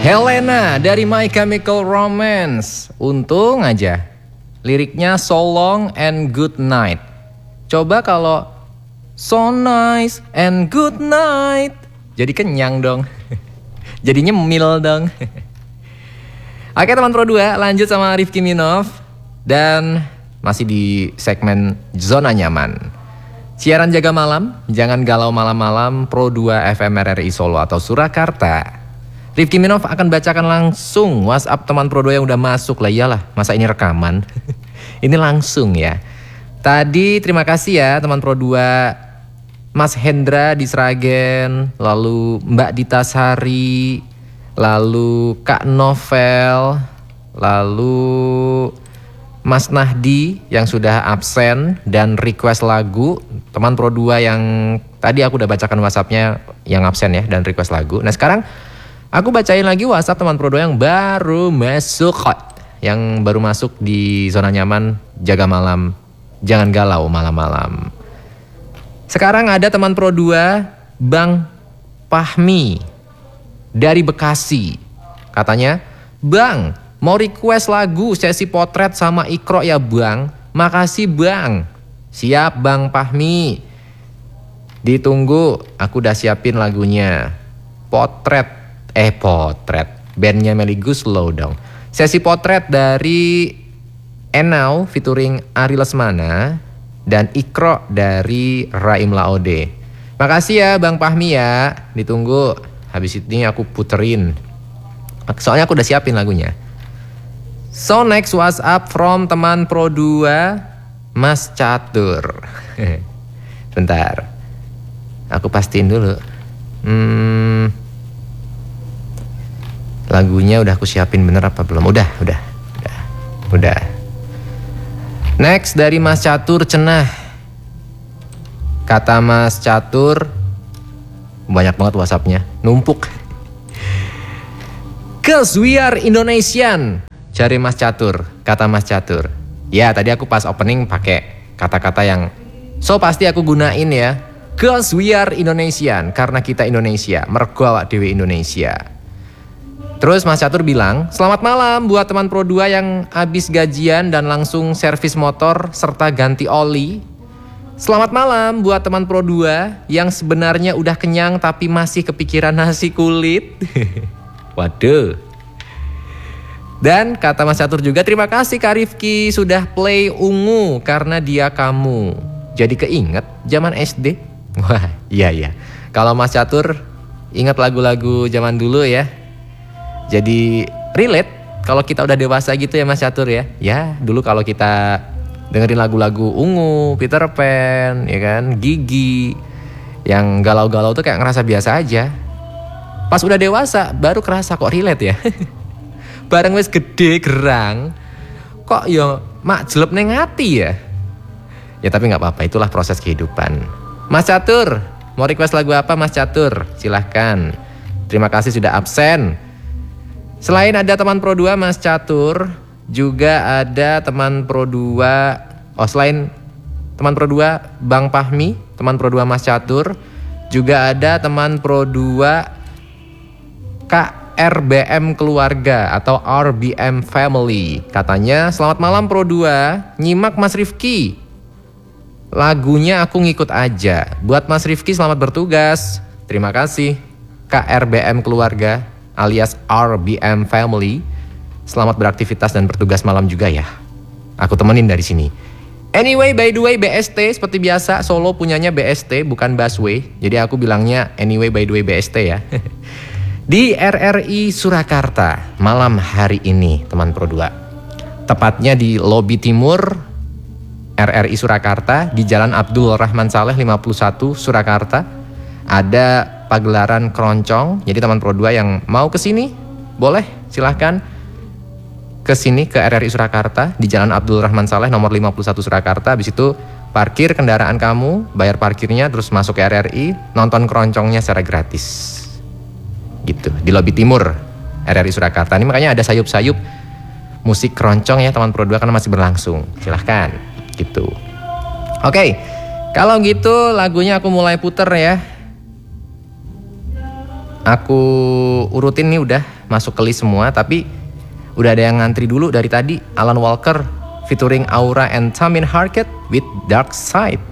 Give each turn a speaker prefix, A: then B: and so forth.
A: Helena dari My Chemical Romance. Untung aja liriknya so long and good night. Coba kalau so nice and good night, jadi kenyang dong. Jadi nyemil dong. Oke teman Pro 2, lanjut sama Rifki Minov. Dan masih di segmen Zona Nyaman. Siaran jaga malam, jangan galau malam-malam, Pro 2 FM RRI Solo atau Surakarta. Rifki Minov akan bacakan langsung WhatsApp teman Pro 2 yang udah masuk lah. Iyalah, masa ini rekaman? Ini langsung ya. Tadi terima kasih ya teman Pro 2, Mas Hendra di Sragen, lalu Mbak Dita Sari, lalu Kak Novel, lalu Mas Nahdi yang sudah absen dan request lagu. Teman Pro 2 yang tadi aku udah bacakan WhatsAppnya yang absen ya dan request lagu. Nah sekarang aku bacain lagi WhatsApp teman Pro 2 yang baru masuk. Yang baru masuk di Zona Nyaman, jaga malam, jangan galau malam-malam. Sekarang ada teman Pro 2, Bang Pahmi dari Bekasi. Katanya, Bang, mau request lagu sesi potret sama Ikro ya Bang. Makasih Bang. Siap Bang Pahmi. Ditunggu, aku udah siapin lagunya. Potret. Bandnya Melly Guslow dong. Sesi potret dari Enau featuring Ari Lesmana dan Ikro dari Raim Laode. Makasih ya Bang Pahmi ya. Ditunggu. Habis ini aku puterin. Soalnya aku udah siapin lagunya. So next WhatsApp from teman Pro 2, Mas Catur. Bentar. Aku pastiin dulu. Lagunya udah aku siapin bener apa belum? Udah. Next dari Mas Catur Cenah. Kata Mas Catur, banyak banget WhatsAppnya, numpuk. Cause we are Indonesian, cari Mas Catur. Kata Mas Catur. Ya tadi aku pas opening pakai kata-kata yang so pasti aku gunain ya. Cause we are Indonesian, karena kita Indonesia, mergo awak dhewe Indonesia. Terus Mas Catur bilang, selamat malam buat teman Pro 2 yang habis gajian dan langsung servis motor serta ganti oli. Selamat malam buat teman Pro 2 yang sebenarnya udah kenyang tapi masih kepikiran nasi kulit. Waduh. Dan kata Mas Catur juga, terima kasih Kak Rifki sudah play Ungu karena dia kamu. Jadi keinget zaman SD. Wah iya. Kalau Mas Catur ingat lagu-lagu zaman dulu ya. Jadi relate kalau kita udah dewasa gitu ya Mas Catur ya. Ya dulu kalau kita dengerin lagu-lagu Ungu, Peter Pan, ya kan, Gigi, yang galau-galau tuh kayak ngerasa biasa aja. Pas udah dewasa baru kerasa kok relate ya. Bareng wis gede gerang, kok ya mak jelep neng hati ya. Ya tapi nggak apa-apa, itulah proses kehidupan. Mas Catur, mau request lagu apa Mas Catur? Silahkan. Terima kasih sudah absen. Selain ada teman Pro 2 Mas Catur, juga ada teman Pro 2, selain teman Pro 2 Bang Pahmi, teman Pro 2 Mas Catur, juga ada teman Pro 2 KRBM Keluarga atau RBM Family. Katanya, selamat malam Pro 2, nyimak Mas Rifki. Lagunya aku ngikut aja. Buat Mas Rifki selamat bertugas. Terima kasih KRBM Keluarga alias RBM Family. Selamat beraktivitas dan bertugas malam juga ya. Aku temenin dari sini. Anyway, by the way, BST seperti biasa, Solo punyanya BST bukan busway. Jadi aku bilangnya anyway by the way BST ya. Di RRI Surakarta malam hari ini teman Pro 2. Tepatnya di lobi timur RRI Surakarta di Jalan Abdul Rahman Saleh 51 Surakarta. Ada pagelaran keroncong. Jadi teman Pro 2 yang mau ke sini boleh silahkan ke sini ke RRI Surakarta di Jalan Abdul Rahman Saleh nomor 51 Surakarta. Habis itu parkir kendaraan kamu, bayar parkirnya, terus masuk ke RRI, nonton keroncongnya secara gratis. Gitu, di lobi timur RRI Surakarta. Ini makanya ada sayup-sayup musik keroncong ya teman Pro 2 karena masih berlangsung. Silahkan gitu. Oke, kalau gitu lagunya aku mulai puter ya. Aku urutin nih udah masuk ke list semua, tapi udah ada yang ngantri dulu dari tadi. Alan Walker featuring Aura and Tamin Harket with Dark Side.